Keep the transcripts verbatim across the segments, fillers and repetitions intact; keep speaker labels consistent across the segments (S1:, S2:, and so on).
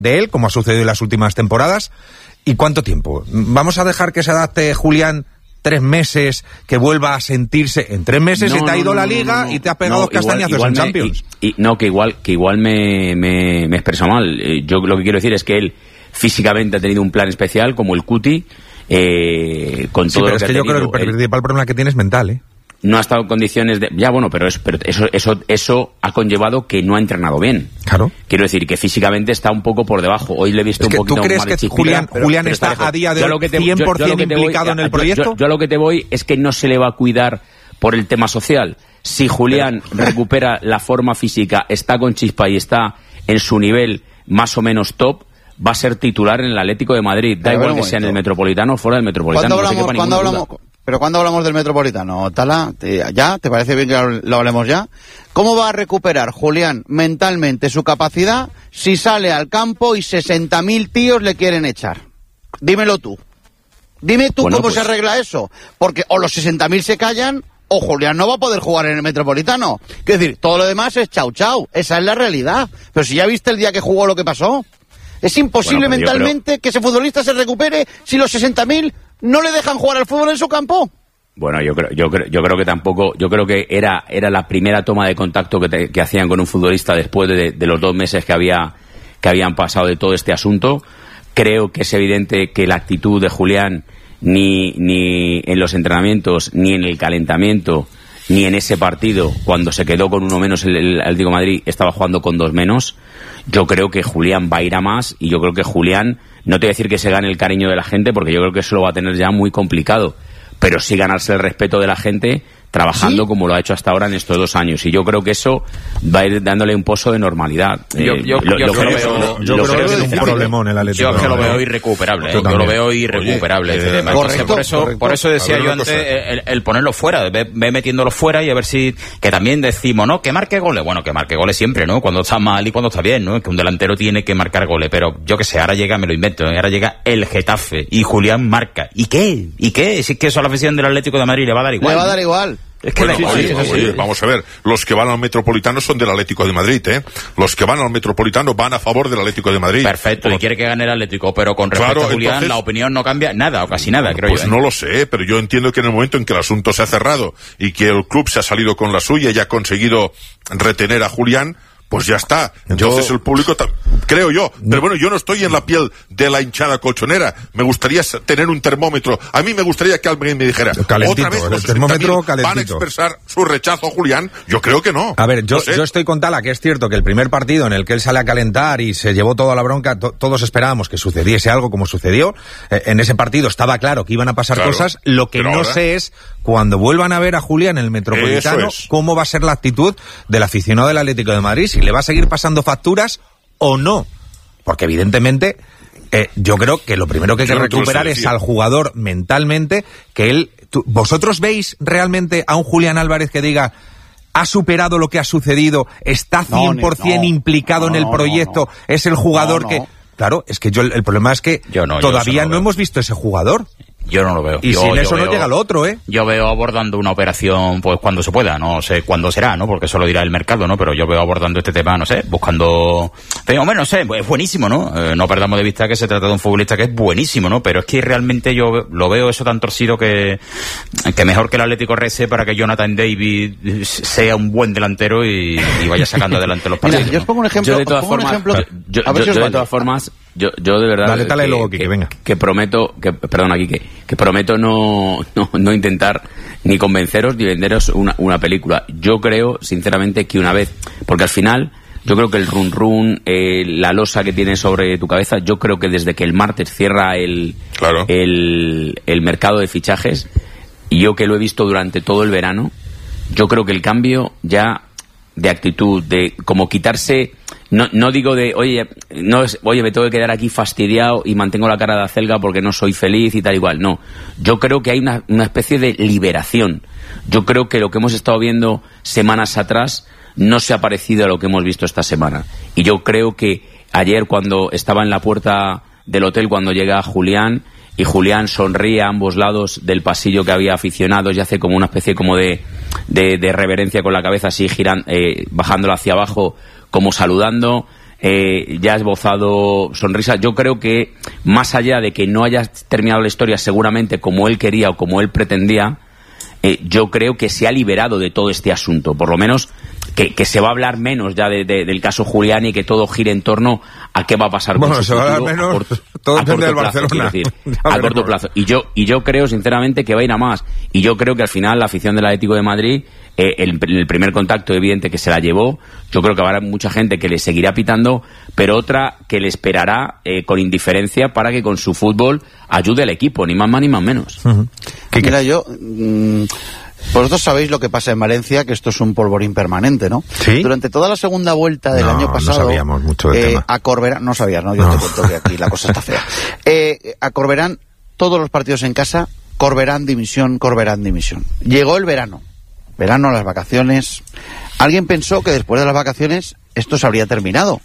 S1: de él, como ha sucedido en las últimas temporadas. ¿Y cuánto tiempo? ¿Vamos a dejar que se adapte Julián tres meses, que vuelva a sentirse? En tres meses
S2: no,
S1: se te ha ido
S2: no,
S1: la
S2: no,
S1: liga
S2: no, no.
S1: y te ha pegado
S2: no,
S1: los castañazos
S2: igual, igual
S1: en
S2: me,
S1: Champions.
S2: Y, y, no, que igual que igual me, me, me expreso mal. Yo lo que quiero decir es que él físicamente ha tenido un plan especial, como el Cuti, eh, con
S1: sí,
S2: todo
S1: pero
S2: lo
S1: es
S2: que,
S1: que
S2: ha
S1: yo
S2: tenido,
S1: creo que el
S2: él,
S1: principal problema que tiene es mental, ¿eh?
S2: No ha estado en condiciones de... Ya, bueno, pero, es, pero eso, eso, eso ha conllevado que no ha entrenado bien.
S1: Claro.
S2: Quiero decir que físicamente está un poco por debajo. Hoy le he visto
S1: es que
S2: un poquito
S1: ¿tú crees
S2: mal
S1: que Julián,
S2: pero,
S1: Julián
S2: pero
S1: está,
S2: está
S1: a día de hoy
S2: te,
S1: cien por ciento
S2: yo, yo
S1: implicado
S2: voy,
S1: en el
S2: yo,
S1: proyecto?
S2: Yo, yo, yo lo que te voy es que no se le va a cuidar por el tema social. Si Julián pero... recupera la forma física, está con chispa y está en su nivel más o menos top, va a ser titular en el Atlético de Madrid. Da pero igual que sea en el Metropolitano o fuera del Metropolitano.
S3: ¿Cuándo hablamos,
S2: no
S3: ¿cuándo hablamos, pero cuándo hablamos del Metropolitano? Tala, ¿ya? ¿Te parece bien que lo hablemos ya? ¿Cómo va a recuperar Julián mentalmente su capacidad si sale al campo y sesenta mil tíos le quieren echar? Dímelo tú. Dime tú bueno, cómo pues... se arregla eso. Porque o los sesenta mil se callan o Julián no va a poder jugar en el Metropolitano. Quiero decir, todo lo demás es chau chau. Esa es la realidad. Pero si ya viste el día que jugó lo que pasó. Es imposible bueno, mentalmente creo... que ese futbolista se recupere si los sesenta mil no le dejan jugar al fútbol en su campo.
S2: Bueno, yo creo, yo creo, yo creo que tampoco, yo creo que era, era la primera toma de contacto que, te, que hacían con un futbolista después de, de los dos meses que había, que habían pasado de todo este asunto. Creo que es evidente que la actitud de Julián ni, ni en los entrenamientos, ni en el calentamiento, ni en ese partido, cuando se quedó con uno menos el, el Atlético de Madrid, estaba jugando con dos menos. Yo creo que Julián va a ir a más y yo creo que Julián, no te voy a decir que se gane el cariño de la gente porque yo creo que eso lo va a tener ya muy complicado, pero sí ganarse el respeto de la gente trabajando ¿sí? como lo ha hecho hasta ahora en estos dos años. Y yo creo que eso va a ir dándole un pozo de normalidad.
S4: Yo, yo,
S2: eh, lo,
S4: yo
S2: lo
S4: creo,
S2: creo,
S4: veo,
S2: lo,
S4: yo
S2: lo
S4: creo
S2: creo
S4: que
S2: que
S4: es
S2: un
S4: problemón
S1: el Atlético.
S4: Yo es que lo veo irrecuperable. Yo, yo lo veo irrecuperable.
S3: Oye,
S4: este tema.
S3: Correcto,
S4: por eso,
S3: correcto.
S4: por eso decía yo antes el, el ponerlo fuera, ve, ve metiéndolo fuera y a ver si, que también decimos, ¿no? Que marque goles. Bueno, que marque goles siempre, ¿no? Cuando está mal y cuando está bien, ¿no? Que un delantero tiene que marcar goles. Pero yo que sé, ahora llega, me lo invento, ¿eh? Ahora llega el Getafe y Julián marca. ¿Y qué? ¿Y qué? Si es que eso a la afición del Atlético de Madrid le va a dar igual.
S3: Le va a dar igual.
S4: Es que
S5: bueno,
S4: le,
S5: oye,
S4: sí, sí,
S5: oye,
S4: sí.
S5: vamos a ver, los que van al Metropolitano son del Atlético de Madrid, ¿eh? Los que van al Metropolitano van a favor del Atlético de Madrid.
S4: Perfecto,
S5: Por...
S4: y quiere que gane el Atlético, pero con respecto
S5: claro,
S4: a Julián,
S5: entonces...
S4: la opinión no cambia nada, o casi nada, creo
S5: pues
S4: yo. ¿eh?
S5: No lo sé, pero yo entiendo que en el momento en que el asunto se ha cerrado y que el club se ha salido con la suya y ha conseguido retener a Julián, pues ya está. Entonces yo... el público, ta... creo yo. Pero bueno, yo no estoy en la piel de la hinchada colchonera. Me gustaría tener un termómetro. A mí me gustaría que alguien me dijera,
S1: calentito,
S5: otra vez
S1: el
S5: los
S1: termómetro calentito.
S5: ¿Van a expresar su rechazo a Julián? Yo creo que no.
S1: A ver, yo,
S5: no sé.
S1: yo estoy con Tala, que es cierto que el primer partido en el que él sale a calentar y se llevó toda la bronca, to- todos esperábamos que sucediese algo como sucedió. Eh, en ese partido estaba claro que iban a pasar
S5: Claro,
S1: cosas. Lo que no
S5: ahora...
S1: sé es, cuando vuelvan a ver a Julián en el Metropolitano,
S5: es.
S1: cómo va a ser la actitud del aficionado del Atlético de Madrid, si le va a seguir pasando facturas o no. Porque evidentemente eh, yo creo que lo primero que hay que
S5: Yo no te lo
S1: recuperar
S5: sé
S1: es
S5: decir.
S1: al jugador mentalmente, que él... tú- ¿Vosotros veis realmente a un Julián Álvarez que diga... ¿Ha superado lo que ha sucedido? ¿Está cien por ciento
S3: No, no,
S1: implicado
S3: no,
S1: en el
S3: no,
S1: proyecto?
S3: no, no.
S1: ¿Es el jugador
S3: No,
S1: que...?
S3: no.
S1: Claro, es que yo el, el problema es que
S4: Yo no, yo
S1: todavía
S4: eso no lo
S1: no
S4: veo.
S1: hemos visto ese jugador.
S4: Yo no lo veo.
S1: Y
S4: yo,
S1: sin
S4: yo
S1: eso
S4: veo,
S1: no llega lo otro, ¿eh?
S4: Yo veo abordando una operación, pues cuando se pueda, no sé cuándo será, ¿no? Porque eso lo dirá el mercado, ¿no? Pero yo veo abordando este tema, no sé, buscando... Pero, hombre, no sé, es buenísimo, ¿no? Eh, no perdamos de vista que se trata de un futbolista que es buenísimo, ¿no? Pero es que realmente yo lo veo eso tan torcido que, que mejor que el Atlético rece para que Jonathan David sea un buen delantero y, y vaya sacando adelante los partidos.
S3: Mira, yo os pongo un ejemplo.
S2: Yo de
S3: os
S2: todas
S3: pongo un
S2: formas,
S3: ejemplo,
S2: yo,
S3: a ver
S2: yo-
S3: si os
S2: yo de
S3: vale.
S2: todas formas, yo, yo de verdad
S1: Dale, dale
S2: que,
S1: luego, Quique,
S2: que-
S1: venga.
S2: que prometo, que perdón aquí, que, que prometo no, no, no intentar ni convenceros ni venderos una, una película. Yo creo, sinceramente, que una vez, porque al final, yo creo que el run run, eh, la losa que tienes sobre tu cabeza, yo creo que desde que el martes cierra el,
S5: Claro.
S2: el, el mercado de fichajes, y yo que lo he visto durante todo el verano, yo creo que el cambio ya de actitud, de como quitarse, no, no digo de, oye, no es, oye, me tengo que quedar aquí fastidiado y mantengo la cara de acelga porque no soy feliz y tal igual, no. Yo creo que hay una, una especie de liberación. Yo creo que lo que hemos estado viendo semanas atrás no se ha parecido a lo que hemos visto esta semana. Y yo creo que ayer cuando estaba en la puerta del hotel, cuando llega Julián, y Julián sonríe a ambos lados del pasillo que había aficionados y hace como una especie como de, de, de reverencia con la cabeza así girando, eh, bajándolo hacia abajo, como saludando, eh, ya ha esbozado sonrisa. Yo creo que, más allá de que no haya terminado la historia seguramente como él quería o como él pretendía, eh, yo creo que se ha liberado de todo este asunto. Por lo menos que, que se va a hablar menos ya de, de, del caso Julián y que todo gire en torno a qué va a pasar
S1: bueno,
S2: con su
S1: se va a hablar
S2: futuro
S1: menos,
S2: a corto,
S1: todo
S2: a corto
S1: del
S2: plazo,
S1: Barcelona.
S2: quiero decir, a corto plazo. Y yo, y yo creo, sinceramente, que va a ir a más. Y yo creo que al final la afición del Atlético de Madrid, eh, el, el primer contacto evidente que se la llevó, yo creo que habrá mucha gente que le seguirá pitando, pero otra que le esperará eh, con indiferencia para que con su fútbol ayude al equipo, ni más más ni más menos.
S1: Uh-huh.
S3: Mira, yo... Mmm... Vosotros sabéis lo que pasa en Valencia, que esto es un polvorín permanente, ¿no?
S1: ¿Sí?
S3: Durante toda la segunda vuelta del
S1: no,
S3: año pasado...
S1: No sabíamos mucho del
S3: eh,
S1: tema.
S3: A Corberán... No sabías, ¿no? Yo no. te cuento que aquí la cosa está fea. Eh, a Corberán, todos los partidos en casa, Corberán dimisión, Corberán dimisión. Llegó el verano. Verano, las vacaciones... Alguien pensó que después de las vacaciones esto se habría terminado.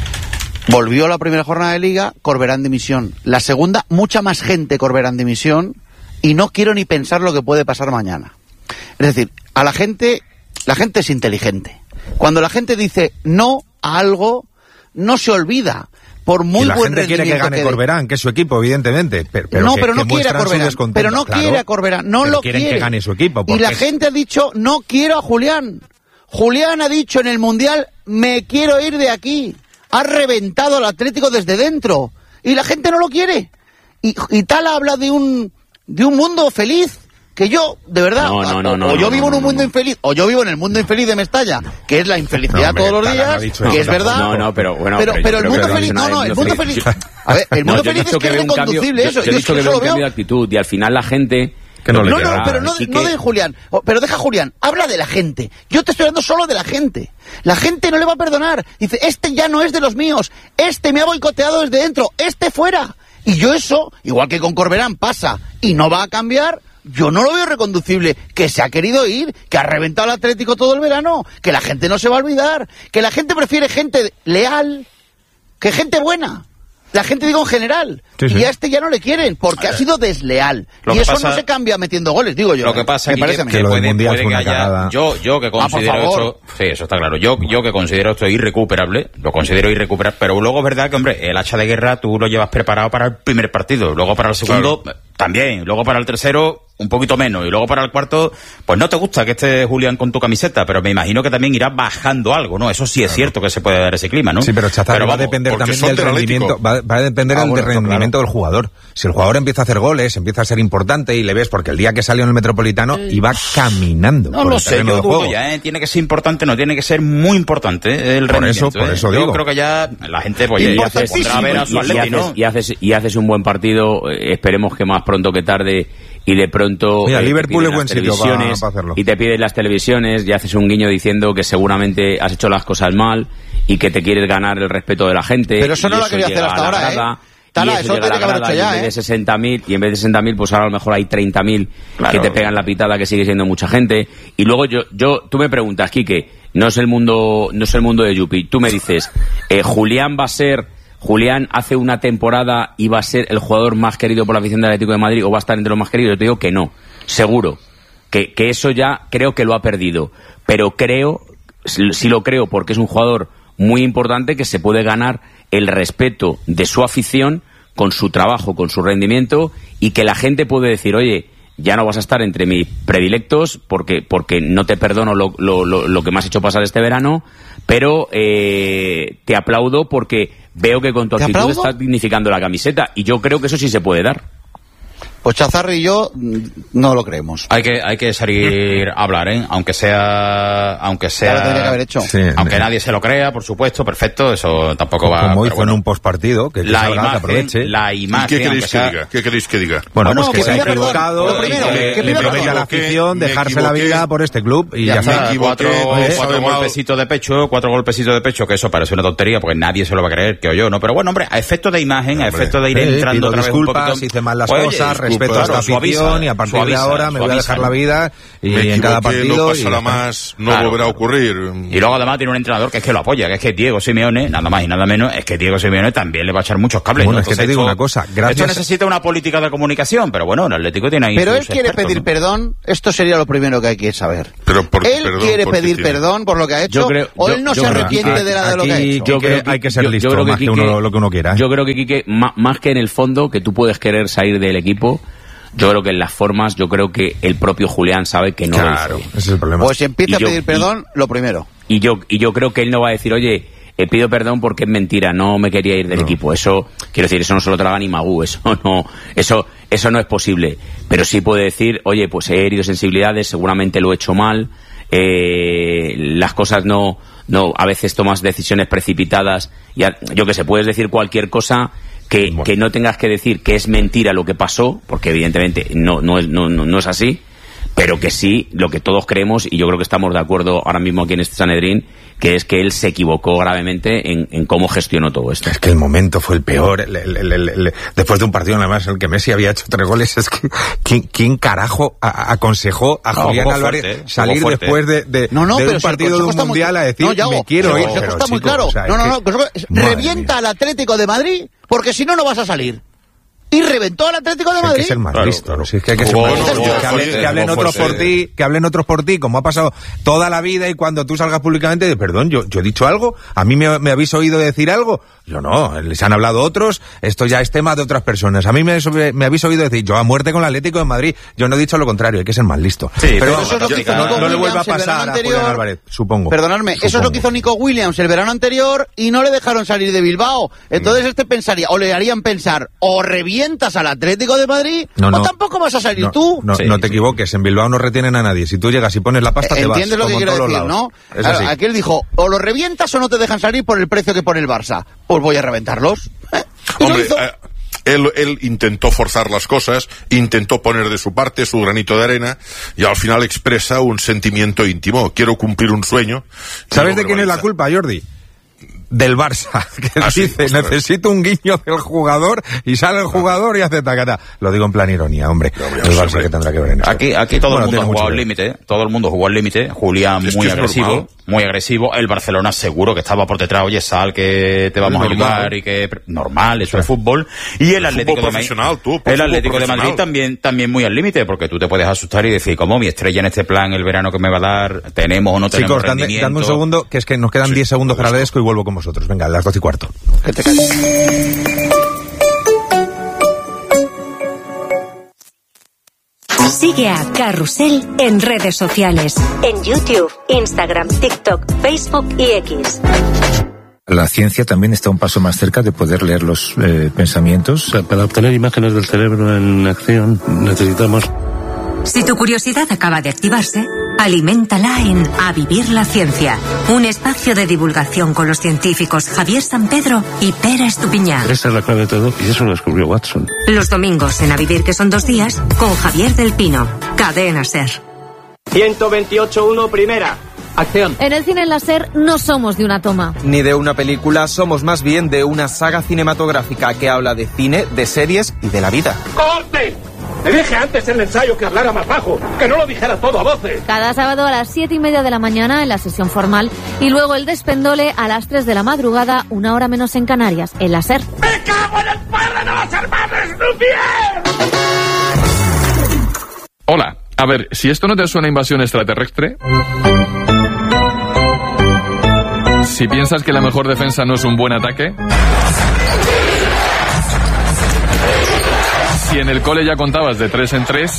S3: Volvió la primera jornada de Liga, Corberán dimisión. La segunda, mucha más gente Corberán dimisión. Y no quiero ni pensar lo que puede pasar mañana. Es decir, a la gente, la gente es inteligente. Cuando la gente dice no a algo, no se olvida. Por muy
S1: y la
S3: buen
S1: gente quiere que gane
S3: que
S1: Corberán, que es su equipo, evidentemente. Pero, pero
S3: no,
S1: que,
S3: pero no
S1: que
S3: quiere a Corberán. Pero no
S1: claro,
S3: quiere a Corberán. No lo
S1: quieren
S3: quiere.
S1: que gane su equipo.
S3: Y la
S1: es...
S3: gente ha dicho no quiero a Julián. Julián ha dicho en el Mundial me quiero ir de aquí. Ha reventado al Atlético desde dentro. Y la gente no lo quiere. Y, y Tala habla de un, de un mundo feliz. Que yo, de verdad,
S2: no, no, no,
S3: o,
S2: no,
S3: o yo
S2: no,
S3: vivo
S2: no,
S3: en un
S2: no,
S3: mundo
S2: no.
S3: infeliz, o yo vivo en el mundo infeliz de Mestalla, que es la infelicidad
S1: no, hombre,
S3: todos los días,
S1: no ha dicho
S3: que
S1: eso
S3: es verdad.
S2: No, no, pero bueno,
S3: pero,
S2: pero,
S3: pero el
S2: yo
S3: mundo
S2: creo que
S3: feliz, no, no, el mundo feliz.
S2: Yo,
S3: a ver, el mundo
S2: no,
S3: feliz es que es
S2: veo un cambio,
S3: reconducible
S2: yo,
S3: eso.
S2: Yo,
S3: Yo,
S2: yo he
S3: es
S2: dicho
S3: que
S2: que
S3: eso
S2: veo
S3: lo
S2: un cambio
S3: veo.
S2: de actitud y al final la gente...
S1: Que no, le
S3: no,
S1: queda.
S3: no, pero no,
S2: sí
S3: no
S2: que...
S3: de Julián. O, pero deja a Julián. Habla de la gente. Yo te estoy hablando solo de la gente. La gente no le va a perdonar. Dice, este ya no es de los míos. Este me ha boicoteado desde dentro. Este fuera. Y yo eso, igual que con Corberán pasa y no va a cambiar, yo no lo veo reconducible. Que se ha querido ir, que ha reventado el Atlético todo el verano, que la gente no se va a olvidar, que la gente prefiere gente leal que gente buena. La gente, digo, en general.
S1: Sí, sí.
S3: Y a este ya no le quieren, porque ha sido desleal.
S4: Lo
S3: y
S4: que
S3: eso
S4: pasa,
S3: no se cambia metiendo goles, digo yo.
S4: Lo que pasa
S3: me
S4: aquí
S3: parece
S4: que,
S3: a mí.
S4: que
S1: que lo del
S4: puede,
S1: Mundial
S4: puede
S1: fue
S4: que
S1: una
S4: haya...
S1: cagada.
S4: Yo, yo que considero
S3: Ah, por favor.
S4: esto... Sí, eso está claro. Yo, yo que considero esto irrecuperable, lo considero irrecuperable, pero luego es verdad que, hombre, el hacha de guerra tú lo llevas preparado para el primer partido, luego para el segundo
S5: Claro.
S4: también, luego para el tercero un poquito menos, y luego para el cuarto, pues no te gusta que esté Julián con tu camiseta, pero me imagino que también irá bajando algo, ¿no? Eso sí es claro. cierto que se puede dar ese clima, ¿no?
S1: Sí, pero Chazar, va a depender también del, del rendimiento, va, va a depender
S5: ah,
S1: del
S5: bueno,
S1: rendimiento
S5: claro.
S1: del jugador. Si el jugador empieza a hacer goles, empieza a ser importante y le ves, porque el día que salió en el Metropolitano eh, iba caminando.
S4: No
S1: por
S4: lo
S1: el
S4: sé, yo dudo ya, ¿eh? Tiene que ser importante, no tiene que ser muy importante ¿eh? el
S1: por
S4: rendimiento.
S1: Eso, por
S4: ¿eh?
S1: eso
S4: yo
S1: digo.
S4: creo que ya la gente pues, ya se pondrá a ver a su
S2: y, y,
S4: Atleti,
S2: haces,
S4: ¿no?
S2: y, haces, y haces un buen partido, eh, esperemos que más pronto que tarde, y de pronto
S1: Mira,
S2: eh,
S1: Liverpool
S2: te
S1: es buen sitio para pa hacerlo.
S2: Y te piden las televisiones y haces un guiño diciendo que seguramente has hecho las cosas mal y que te quieres ganar el respeto de la gente.
S3: Pero eso no lo ha querido hacer hasta ahora, ¿eh? Tala, eso tiene que haber hecho ya,
S2: ¿eh? En vez de
S3: ¿eh?
S2: sesenta mil, y en vez de sesenta mil, pues ahora a lo mejor hay treinta mil
S4: claro.
S2: que te pegan la pitada, que sigue siendo mucha gente. Y luego yo, yo, tú me preguntas, Quique, no es el mundo, no es el mundo de Yupi. Tú me dices, eh, Julián va a ser, Julián hace una temporada y va a ser el jugador más querido por la afición del Atlético de Madrid, o va a estar entre los más queridos. Yo te digo que no, seguro. Que, que eso ya creo que lo ha perdido. Pero creo, sí lo creo, porque es un jugador muy importante que se puede ganar el respeto de su afición con su trabajo, con su rendimiento, y que la gente puede decir, oye, ya no vas a estar entre mis predilectos porque porque no te perdono lo, lo, lo, lo que me has hecho pasar este verano, pero eh, te aplaudo porque veo que con tu actitud
S3: aplaudo?
S2: estás dignificando la camiseta, y yo creo que eso sí se puede dar.
S3: Pues Chazarri y yo no lo creemos.
S4: Hay que hay que salir a hablar, ¿eh? Aunque sea aunque sea
S3: Ya lo tendría que haber hecho.
S1: Sí,
S4: aunque
S1: sí.
S4: nadie se lo crea, por supuesto, perfecto, eso tampoco va.
S1: Como
S4: pero
S1: hizo
S4: bueno,
S1: en un postpartido, que, que
S4: la
S1: salga, que
S4: imagen,
S1: aproveche.
S4: la
S5: ¿Y
S4: imagen,
S5: qué queréis
S4: aunque
S5: que
S4: sea-
S5: diga? ¿Qué queréis que diga?
S1: Bueno,
S3: Bueno,
S1: pues que,
S3: que
S1: se ha
S3: pida perdón.
S1: equivocado
S3: Lo primero,
S1: y
S3: que
S1: que
S3: pida
S1: le
S3: perdón.
S1: promete a la afición
S5: Me
S1: dejarse la
S5: equivoqué.
S1: vida por este club y ya,
S3: Ya
S1: está.
S5: me equivoqué.
S4: cuatro,
S5: Oye,
S4: cuatro
S5: mal.
S4: golpecitos de pecho, cuatro golpecitos de pecho, que eso parece una tontería porque nadie se lo va a creer, que o yo, ¿no? Pero bueno, hombre, a efecto de imagen, a
S5: Hombre.
S4: efecto de ir
S1: Sí,
S4: entrando
S1: pido
S4: otra vez un
S1: disculpas,
S4: poquito.
S1: hice mal las
S4: Pues, oye,
S1: cosas,
S4: disculpa,
S1: respeto a esta afición y a partir de ahora me voy a dejar la vida y
S5: me
S1: en cada partido
S5: no pasará más, no claro, volverá a ocurrir.
S4: Y luego además tiene un entrenador que es que lo apoya, que es que Diego Simeone, nada más y nada menos, es que Diego Simeone también le va a echar muchos cables.
S1: Bueno,
S4: ¿no?
S1: es que te digo una cosa, gracias.
S4: Esto necesita una política de comunicación, pero bueno, el Atlético tiene ahí.
S3: Pero él quiere
S4: expertos,
S3: pedir
S4: ¿no?
S3: perdón, esto sería lo primero que hay que saber.
S5: Pero por,
S3: él
S5: perdón,
S3: quiere
S5: por
S3: pedir
S5: tiene.
S3: perdón por lo que ha hecho,
S2: creo,
S3: o
S2: yo,
S3: él no
S2: yo
S3: se
S2: creo,
S3: arrepiente
S1: aquí,
S3: de, la, de lo
S1: aquí
S3: que ha hecho.
S1: Yo creo que hay que ser listo, yo, yo más que, que uno, lo que uno quiera. ¿eh?
S2: Yo creo que, Quique, más, más que en el fondo, que tú puedes querer salir del equipo, yo creo que en las formas, yo creo que el propio Julián sabe que no
S1: claro,
S2: lo hizo.
S1: Ese es el problema.
S3: Pues si empieza
S2: Y
S3: a pedir
S2: yo,
S3: perdón,
S2: y,
S3: lo primero.
S2: Y yo, y yo creo que él no va a decir, oye, eh, pido perdón porque es mentira, no me quería ir del no. equipo. Eso, quiero decir, eso no se lo traga ni Magú, eso no, eso, eso no es posible. Pero sí puede decir, oye, pues he herido sensibilidades, seguramente lo he hecho mal, eh, las cosas no, no, a veces tomas decisiones precipitadas, y a, yo que sé, puedes decir cualquier cosa que, bueno. que no tengas que decir que es mentira lo que pasó, porque evidentemente no, no es, no, no, no es así, pero que sí, lo que todos creemos, y yo creo que estamos de acuerdo ahora mismo aquí en este Sanedrín, que es que él se equivocó gravemente en, en cómo gestionó todo esto.
S1: Es que el momento fue el peor. El, el, el, el, el, después de un partido, además, en el que Messi había hecho tres goles, es que ¿quién, quién carajo a, aconsejó a no, Julián Álvarez fuerte, salir después de, de,
S3: no, no,
S1: de
S3: pero
S1: un partido de un mundial muy, a decir, no, Yago, me quiero ir?
S3: Pero está muy claro. O sea, no, no, no, que, revienta al Atlético de Madrid, porque si no, no vas a salir. Y reventó al Atlético de Madrid.
S1: Hay que ser más listo, ¿no? Si es que hay que ser más listo. Que hablen, que hablen otros por ti, que hablen otros por ti, como ha pasado toda la vida, y cuando tú salgas públicamente, de perdón, yo, yo he dicho algo, a mí me, me habéis oído decir algo. Yo no, les han hablado otros, esto ya es tema de otras personas. A mí me, me habéis oído decir, yo a muerte con el Atlético de Madrid. Yo no he dicho lo contrario, hay que ser más listo.
S3: Sí, pero, pero eso es lo que hizo
S1: no,
S3: Nico
S1: no le vuelva a
S3: Williams
S1: pasar a Julián Álvarez, supongo.
S3: Perdonadme, supongo. Eso es lo que hizo Nico Williams el verano anterior y no le dejaron salir de Bilbao. Entonces no. este pensaría, o le harían pensar, o revientas al Atlético de Madrid, no, no, o tampoco vas a salir
S1: no,
S3: tú.
S1: No, sí, no te sí. equivoques, en Bilbao no retienen a nadie. Si tú llegas y pones la pasta, te vas.
S3: ¿Entiendes lo que quiero decir, lados. no? Claro, aquí él dijo, o lo revientas o no te dejan salir por el precio que pone el Barça. Pues voy a reventarlos. ¿Eh?
S5: Hombre, eh, él, él intentó forzar las cosas, intentó poner de su parte su granito de arena, y al final expresa un sentimiento íntimo. Quiero cumplir un sueño.
S1: ¿Sabes de quién es la culpa, Jordi? Del Barça, que ah, dice, sí, necesito un guiño del jugador, y sale el jugador y hace tacata. Lo digo en plan ironía, hombre. No, el Barça que tendrá que ver en eso.
S4: Aquí, aquí todo bueno, el mundo ha jugado al límite, todo el mundo jugó al límite. Julián muy agresivo, normal. muy agresivo. El Barcelona seguro que estaba por detrás, oye, sal, que te vamos a ayudar, y que normal, eso es fútbol. Y el Atlético de Madrid,
S5: tú,
S4: el Atlético de Madrid también, también muy al límite, porque tú te puedes asustar y decir, como mi estrella en este plan, el verano que me va a dar, tenemos o no tenemos
S1: Chicos,
S4: rendimiento.
S1: dame un segundo, que es que nos quedan diez sí, segundos para el Desco y vuelvo con vosotros. Venga, a las doce y cuarto. Que te calles.
S6: Sigue a Carrusel en redes sociales. En YouTube, Instagram, TikTok, Facebook y X.
S7: La ciencia también está un paso más cerca de poder leer los eh, pensamientos.
S8: O sea, para obtener imágenes del cerebro en acción necesitamos...
S6: Si tu curiosidad acaba de activarse, aliméntala en A Vivir la Ciencia, un espacio de divulgación con los científicos Javier Sampedro y Pere Estupiñán.
S8: Esa es la clave de todo, y eso lo descubrió Watson.
S6: Los domingos en A Vivir, que son dos días, con Javier del Pino. Cadena SER.
S9: ciento veintiocho punto uno, primera. Acción.
S10: En el cine láser no somos de una toma.
S11: Ni de una película, somos más bien de una saga cinematográfica que habla de cine, de series y de la vida.
S9: ¡Corte! Te dije antes en el ensayo que hablara más bajo, que no lo dijera todo a voces.
S10: Cada sábado a las siete y media de la mañana en la sesión formal, y luego el despendole a las tres de la madrugada, una hora menos en Canarias, en la SER.
S9: ¡Me cago en el padre de los hermanos Lumière!
S12: Hola, a ver, si esto no te suena invasión extraterrestre... Si piensas que la mejor defensa no es un buen ataque... Si en el cole ya contabas de tres en tres...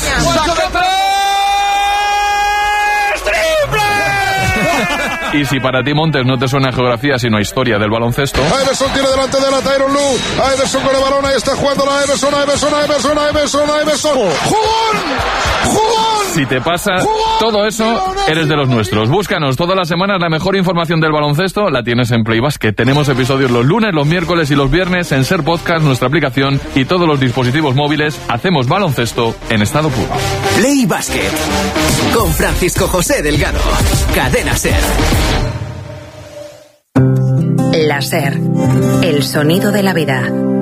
S12: Y si para ti Montes no te suena geografía sino historia del baloncesto...
S13: Iverson tiene delante de la Tyronn Lue. Iverson con el balón, ahí está jugando la Iverson, Iverson, Iverson, Iverson, Iverson. ¡Jugón! ¡Jugón!
S12: Si te pasa todo eso, eres de los nuestros. Búscanos todas las semanas la mejor información del baloncesto. La tienes en Play Basket. Tenemos episodios los lunes, los miércoles y los viernes en Ser Podcast, nuestra aplicación y todos los dispositivos móviles. Hacemos baloncesto en estado puro.
S14: Play Basket con Francisco José Delgado. Cadena SER.
S6: La SER, el sonido de la vida.